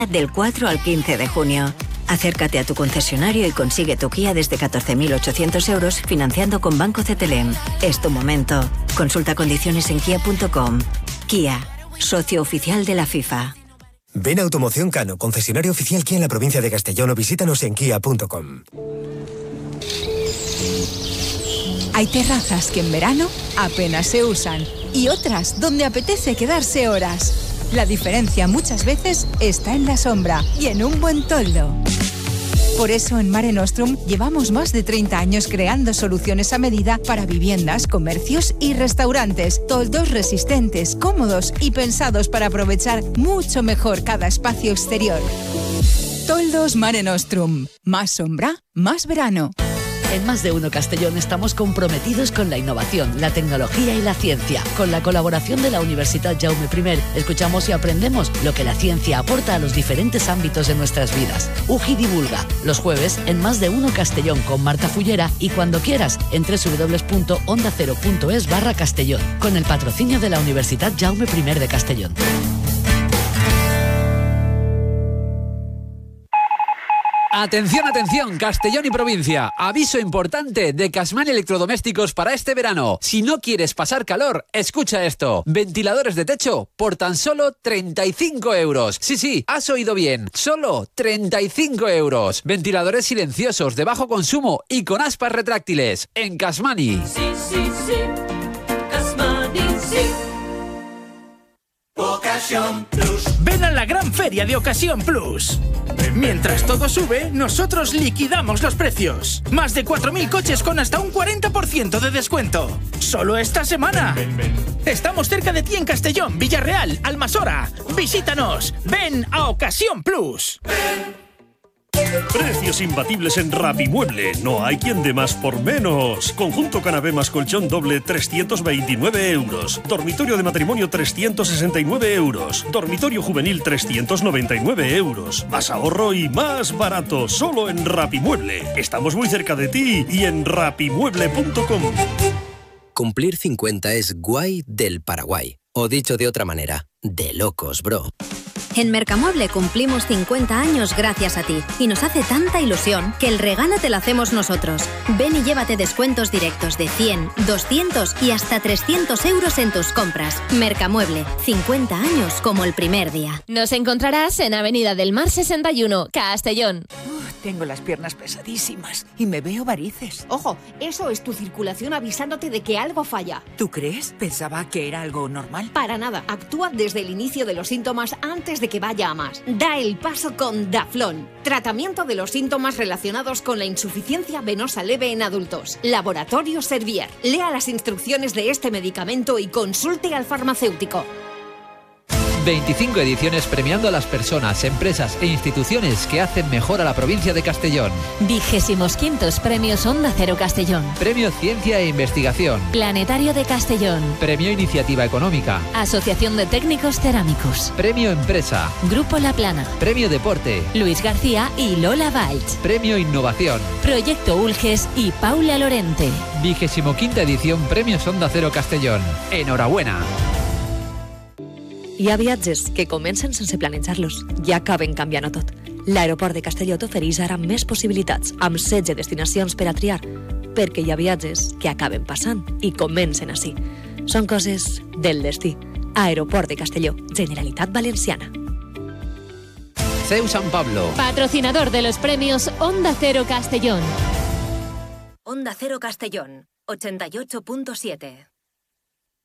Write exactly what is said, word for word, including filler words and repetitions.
Del cuatro al quince de junio. Acércate a tu concesionario y consigue tu Kia desde catorce mil ochocientos euros financiando con Banco C T L M. Es tu momento. Consulta condiciones en kia punto com. Kia, socio oficial de la FIFA. Ven a Automoción Cano, concesionario oficial Kia en la provincia de Castellón, o visítanos en kia punto com. Hay terrazas que en verano apenas se usan y otras donde apetece quedarse horas. La diferencia muchas veces está en la sombra y en un buen toldo. Por eso en Mare Nostrum llevamos más de treinta años creando soluciones a medida para viviendas, comercios y restaurantes. Toldos resistentes, cómodos y pensados para aprovechar mucho mejor cada espacio exterior. Toldos Mare Nostrum. Más sombra, más verano. En Más de Uno Castellón estamos comprometidos con la innovación, la tecnología y la ciencia. Con la colaboración de la Universidad Jaume I, escuchamos y aprendemos lo que la ciencia aporta a los diferentes ámbitos de nuestras vidas. U G I divulga, los jueves en Más de Uno Castellón con Marta Fullera y cuando quieras en doble u doble u doble u punto onda cero punto es barra Castellón, con el patrocinio de la Universidad Jaume I de Castellón. Atención, atención, Castellón y provincia. Aviso importante de Casmani Electrodomésticos para este verano. Si no quieres pasar calor, escucha esto. Ventiladores de techo por tan solo treinta y cinco euros. Sí, sí, has oído bien. Solo treinta y cinco euros. Ventiladores silenciosos de bajo consumo y con aspas retráctiles. En Casmani. Sí, sí, sí. Casmani, sí. Ocasión Plus. Ven a la gran feria de Ocasión Plus. Mientras todo sube, nosotros liquidamos los precios. Más de cuatro mil coches con hasta un cuarenta por ciento de descuento. Solo esta semana. Ven, ven, ven. Estamos cerca de ti en Castellón, Villarreal, Almasora. Visítanos. Ven a Ocasión Plus. Ven. Precios imbatibles en Rapimueble. No hay quien dé más por menos. Conjunto canapé más colchón doble trescientos veintinueve euros. Dormitorio de matrimonio trescientos sesenta y nueve euros. Dormitorio juvenil trescientos noventa y nueve euros. Más ahorro y más barato. Solo en Rapimueble. Estamos muy cerca de ti y en rapimueble punto com. Cumplir cincuenta es guay del Paraguay. O dicho de otra manera, de locos, bro. En Mercamueble cumplimos cincuenta años gracias a ti y nos hace tanta ilusión que el regalo te lo hacemos nosotros. Ven y llévate descuentos directos de cien, doscientos y hasta trescientos euros en tus compras. Mercamueble, cincuenta años como el primer día. Nos encontrarás en Avenida del Mar sesenta y uno, Castellón. Uf, tengo las piernas pesadísimas y me veo varices. Ojo, eso es tu circulación avisándote de que algo falla. ¿Tú crees? Pensaba que era algo normal. Para nada, actúa desde el inicio de los síntomas antes de que vaya a más. Da el paso con Daflón. Tratamiento de los síntomas relacionados con la insuficiencia venosa leve en adultos. Laboratorio Servier. Lea las instrucciones de este medicamento y consulte al farmacéutico. veinticinco ediciones premiando a las personas, empresas e instituciones que hacen mejor a la provincia de Castellón. Vigésimos quintos Premios Onda Cero Castellón. Premio Ciencia e Investigación. Planetario de Castellón. Premio Iniciativa Económica. Asociación de Técnicos Cerámicos. Premio Empresa. Grupo La Plana. Premio Deporte. Luis García y Lola Valls. Premio Innovación. Proyecto Ulges y Paula Lorente. Vigésimo quinta edición Premios Onda Cero Castellón. Enhorabuena. Hi ha viatges que comencen sense planejar-los i acaben canviant-ho tot. L'aeroport de Castelló t'ofereix ara més possibilitats, amb setze destinacions per a triar, perquè hi ha viatges que acaben passant i comencen així. Són coses del destí. Aeroport de Castelló, Generalitat Valenciana. C E U San Pablo. Patrocinador de los premios Onda Cero Castellón. Onda Cero Castellón, ochenta y ocho punto siete.